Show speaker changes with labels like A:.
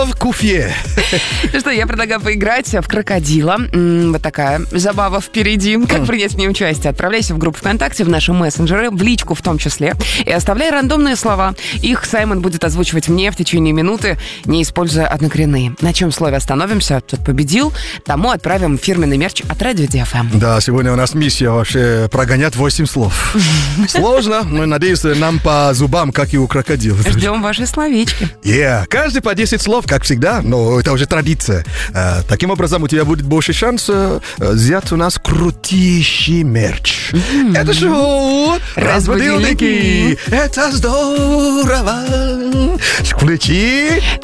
A: в куфе.
B: Ну что, я предлагаю поиграть в крокодила. Вот такая забава впереди. Как принять в ней участие? Отправляйся в группу ВКонтакте, в наши мессенджеры, в личку в том числе, и оставляй рандомные слова. Их Саймон будет озвучивать мне в течение минуты, не используя однокоренные. На чем слове остановимся, тот победил. Тому отправим фирменный мерч от Радио DFM.
A: Да, сегодня у нас миссия вообще прогонять 8 слов. Сложно, но, надеюсь, нам по зубам, как и у крокодила.
B: Ждем ваши словечки.
A: Каждый по 10 слов, как всегда, но это уже традиция. Таким образом, у тебя будет больше шанса взять у нас крутейший мерч. Это шоу «Разбудилники». Это здорово. Включи